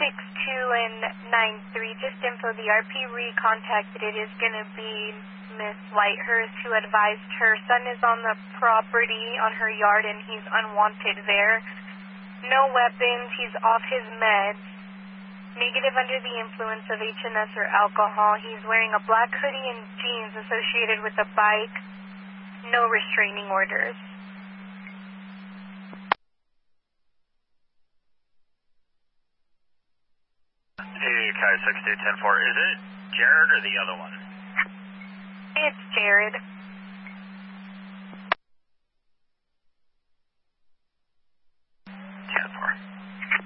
and 93. Just info, the RP recontacted. It is going to be Miss Whitehurst, who advised her son is on the property on her yard and he's unwanted there. No weapons, he's off his meds. Negative under the influence of HNS or alcohol. He's wearing a black hoodie and jeans associated with a bike. No restraining orders. Hey, Kai 6210-4. Is it Jared or the other one? It's Jared.